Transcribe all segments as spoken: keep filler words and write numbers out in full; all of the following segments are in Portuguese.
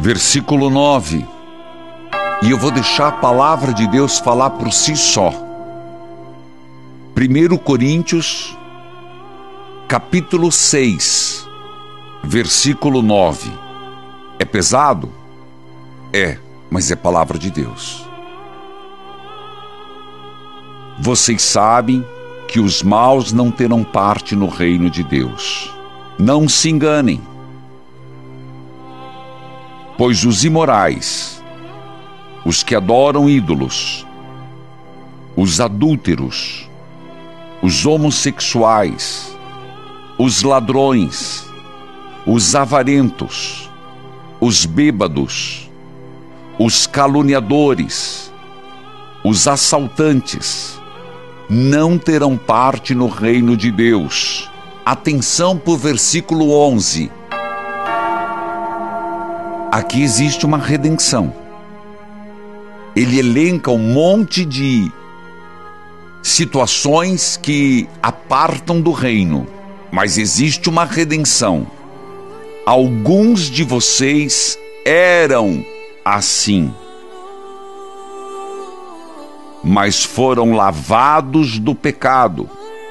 versículo nove. E eu vou deixar a palavra de Deus falar por si só. primeiro Coríntios, capítulo seis, versículo nove. É pesado? É, mas é palavra de Deus. Vocês sabem que os maus não terão parte no reino de Deus. Não se enganem. Pois os imorais, os que adoram ídolos, os adúlteros, os homossexuais, os ladrões, os avarentos, os bêbados, os caluniadores, os assaltantes, não terão parte no reino de Deus. Atenção para o versículo onze. Aqui existe uma redenção. Ele elenca um monte de situações que apartam do reino, mas existe uma redenção. Alguns de vocês eram assim, mas foram lavados do pecado,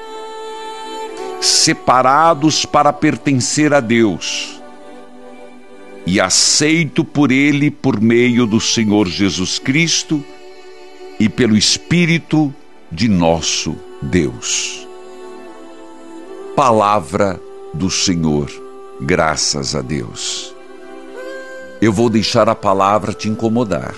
separados para pertencer a Deus e aceito por Ele por meio do Senhor Jesus Cristo e pelo Espírito de nosso Deus. Palavra do Senhor, graças a Deus. Eu vou deixar a palavra te incomodar.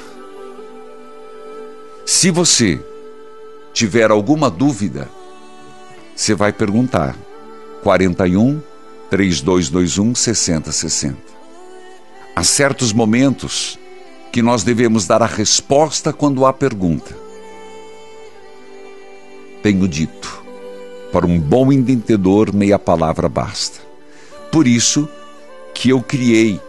Se você tiver alguma dúvida, você vai perguntar. quarenta e um, três dois dois um, sessenta sessenta. Há certos momentos que nós devemos dar a resposta quando há pergunta. Tenho dito, para um bom entendedor, meia palavra basta. Por isso que eu criei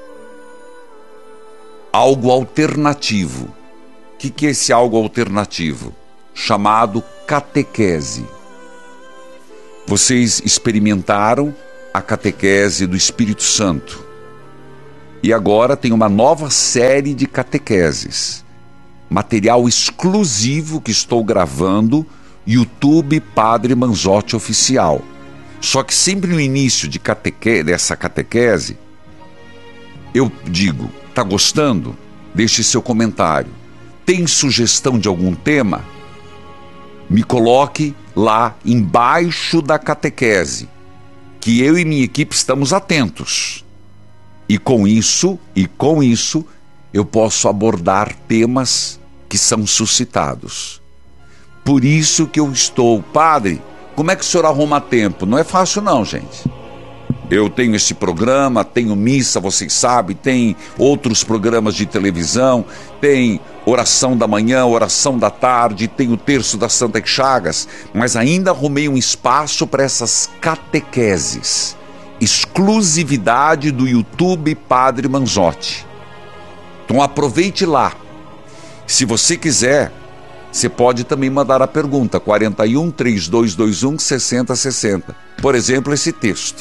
algo alternativo. O que, que é esse algo alternativo? Chamado catequese. Vocês experimentaram a catequese do Espírito Santo. E agora tem uma nova série de catequeses. Material exclusivo que estou gravando, YouTube Padre Manzotti Oficial. Só que sempre no início de cateque... dessa catequese, eu digo, tá gostando? Deixe seu comentário. Tem sugestão de algum tema? Me coloque lá embaixo da catequese, que eu e minha equipe estamos atentos. E com isso, e com isso, eu posso abordar temas que são suscitados. Por isso que eu estou, padre, como é que o senhor arruma tempo? Não é fácil não, gente. Eu tenho esse programa, tenho missa, vocês sabem, tem outros programas de televisão, tem oração da manhã, oração da tarde, tem o terço da Santa Chagas, mas ainda arrumei um espaço para essas catequeses. Exclusividade do YouTube Padre Manzotti. Então aproveite lá. Se você quiser, você pode também mandar a pergunta quarenta e um, três dois dois um, sessenta sessenta. Por exemplo, esse texto.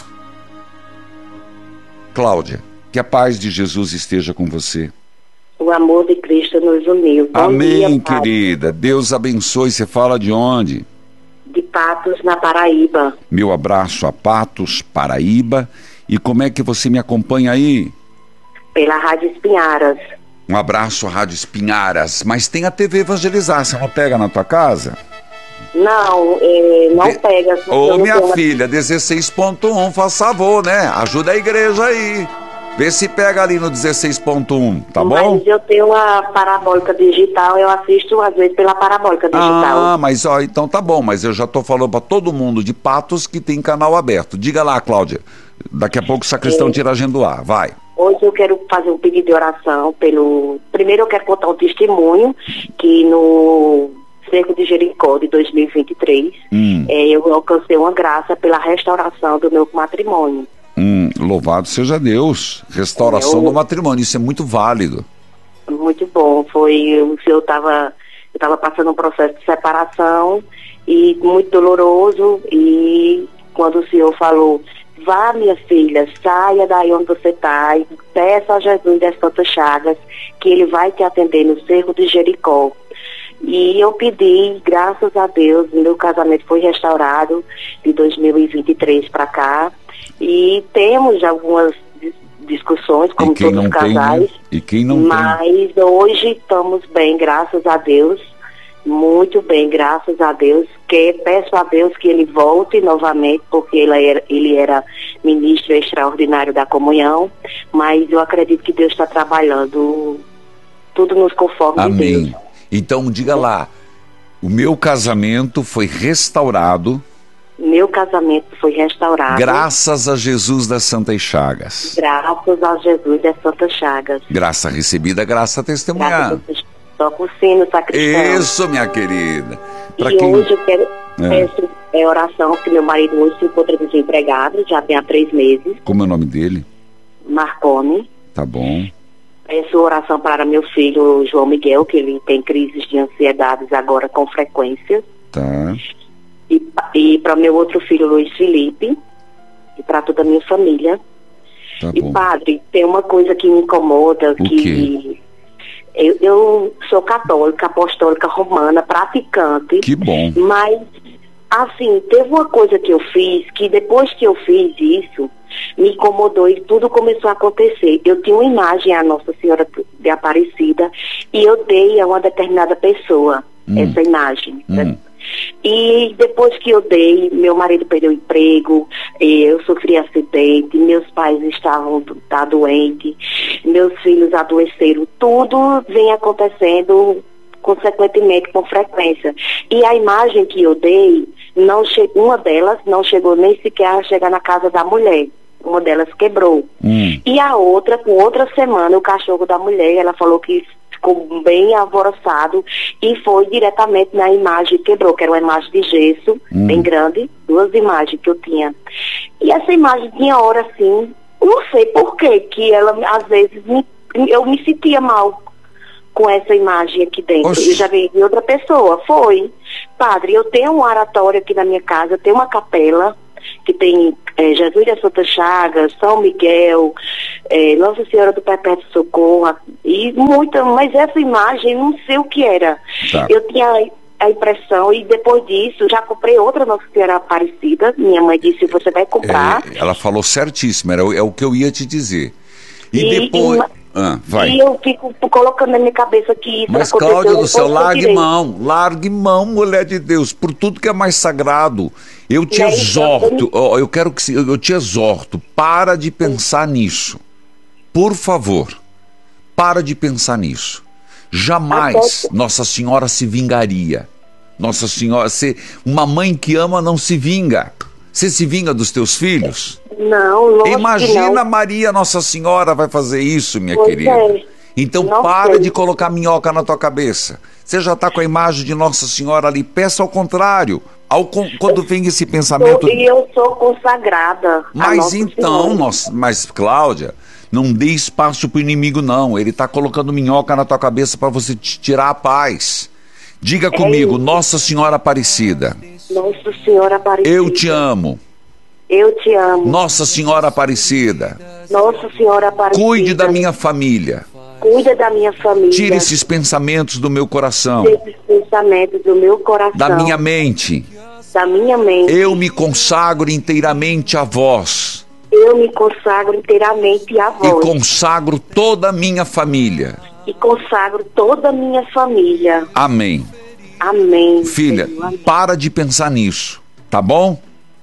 Cláudia, que a paz de Jesus esteja com você. O amor de Cristo nos uniu. Bom Amém, dia, querida. Deus abençoe. Você fala de onde? De Patos, na Paraíba. Meu abraço a Patos, Paraíba. E como é que você me acompanha aí? Pela Rádio Espinharas. Um abraço à Rádio Espinharas. Mas tem a T V Evangelizar, você não pega na tua casa? Não, é, não De... pega. Ô, minha filha, dezesseis ponto um, faz favor, né? Ajuda a igreja aí. Vê se pega ali no dezesseis ponto um, tá bom? Mas eu tenho a parabólica digital, eu assisto às vezes pela parabólica digital. Ah, mas ó, então tá bom, mas eu já tô falando pra todo mundo de Patos que tem canal aberto. Diga lá, Cláudia. Daqui a pouco o sacristão é. tira a agenda do ar, vai. Hoje eu quero fazer um pedido de oração pelo... Primeiro eu quero contar um testemunho que no Cerco de Jericó de dois mil e vinte e três hum. é, eu alcancei uma graça pela restauração do meu matrimônio. Hum, louvado seja Deus. Restauração eu... do matrimônio, isso é muito válido. Muito bom, foi... O senhor estava... Eu estava passando um processo de separação e muito doloroso, e quando o senhor falou vá, minha filha, saia daí onde você está e peça a Jesus das Santas Chagas que ele vai te atender no Cerro de Jericó. E eu pedi, graças a Deus, meu casamento foi restaurado de dois mil e vinte e três para cá. E temos algumas discussões, como todos os casais. Tem, né? E quem não mas tem? Hoje estamos bem, graças a Deus. Muito bem, graças a Deus. Que peço a Deus que ele volte novamente, porque ele era, ele era ministro extraordinário da comunhão. Mas eu acredito que Deus está trabalhando tudo nos conforme de Deus. Amém. Então, diga lá, o meu casamento foi restaurado. Meu casamento foi restaurado. Graças a Jesus das Santas Chagas. Graças a Jesus das Santas Chagas. Graça recebida, graça testemunhada. Toca o sino, sacristão. Isso, minha querida. Pra e quem... hoje eu quero, é. peço é, oração, porque meu marido hoje se encontra desempregado, já tem há três meses. Como é o nome dele? Marconi. Tá bom. Peço oração para meu filho João Miguel, que ele tem crises de ansiedades agora com frequência. Tá. E, e para meu outro filho Luiz Felipe. E para toda a minha família. Tá e bom. Padre, tem uma coisa que me incomoda, o que quê? Eu, eu sou católica, apostólica romana, praticante. Que bom. Mas, assim, teve uma coisa que eu fiz, que depois que eu fiz isso, me incomodou e tudo começou a acontecer. Eu tinha uma imagem à Nossa Senhora de Aparecida e eu dei a uma determinada pessoa hum. essa imagem. Hum. Né? E depois que eu dei, meu marido perdeu o emprego, eu sofri acidente, meus pais estavam tá, doentes, meus filhos adoeceram, tudo vem acontecendo consequentemente com frequência. E a imagem que eu dei, não che- uma delas não chegou nem sequer a chegar na casa da mulher. Uma delas quebrou. Hum. E a outra, com outra semana, o cachorro da mulher, ela falou que ficou bem alvoroçado e foi diretamente na imagem, quebrou, que era uma imagem de gesso, hum. bem grande, duas imagens que eu tinha. E essa imagem tinha hora assim, não sei por quê, que ela, às vezes, me, eu me sentia mal com essa imagem aqui dentro. Oxi. Eu já vi de outra pessoa, foi. Padre, eu tenho um oratório aqui na minha casa, eu tenho uma capela, que tem é, Jesus das Santas Chagas, São Miguel, é, Nossa Senhora do Perpétuo Socorro, e muita, mas essa imagem, não sei o que era. Tá. Eu tinha a impressão, e depois disso, já comprei outra Nossa Senhora Aparecida, minha mãe disse, você vai comprar. É, ela falou certíssimo, era, é o que eu ia te dizer. E, e depois... E, Ah, vai. E eu fico colocando na minha cabeça que isso Mas, aconteceu. Cláudia do céu, largue tirei. mão, largue mão, mulher de Deus, por tudo que é mais sagrado. Eu te Né, exorto, então, ó, eu quero que eu te exorto, para de pensar nisso. Por favor, para de pensar nisso. Jamais Até... Nossa Senhora se vingaria. Nossa Senhora, se, uma mãe que ama não se vinga. Você se vinga dos teus filhos? Não, lógico Imagina que não. Maria Nossa Senhora vai fazer isso, minha Pois querida. é. Então Não para sei. de colocar minhoca na tua cabeça. Você já está com a imagem de Nossa Senhora ali. Peça ao contrário. Ao con- quando vem esse pensamento... E eu sou consagrada. Mas então, nossa, mas Cláudia, não dê espaço pro inimigo não. Ele está colocando minhoca na tua cabeça para você te tirar a paz. Diga comigo, isso. Nossa Senhora Aparecida. Nossa Senhora Aparecida. Eu te amo. Eu te amo. Nossa Senhora Aparecida. Nossa Senhora Aparecida. Cuide da minha família. Cuida da minha família. Tire esses pensamentos do meu coração. Esses pensamentos do meu coração. Da minha mente. Da minha mente. Eu me consagro inteiramente a vós. Eu me consagro inteiramente a E vós. consagro toda a minha família. E consagro toda a minha família. Amém. Amém. Filha, Senhor. Amém. para de pensar nisso, tá bom?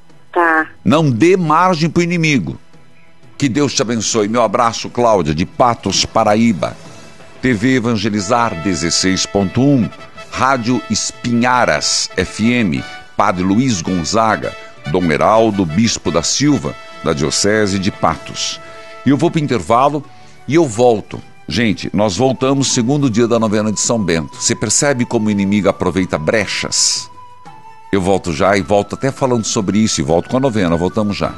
Tá. Não dê margem pro inimigo. Que Deus te abençoe. Meu abraço, Cláudia, de Patos, Paraíba. T V Evangelizar dezesseis ponto um, Rádio Espinharas F M, Padre Luiz Gonzaga, Dom Heraldo, Bispo da Silva, da Diocese de Patos. E eu vou para o intervalo e eu volto. Gente, nós voltamos segundo dia da novena de São Bento. Você percebe como o inimigo aproveita brechas? Eu volto já e volto até falando sobre isso e volto com a novena. Voltamos já.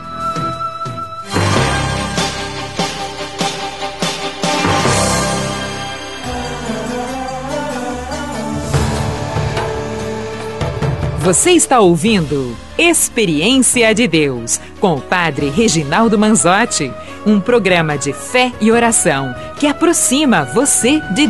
Você está ouvindo Experiência de Deus, com o Padre Reginaldo Manzotti. Um programa de fé e oração que aproxima você de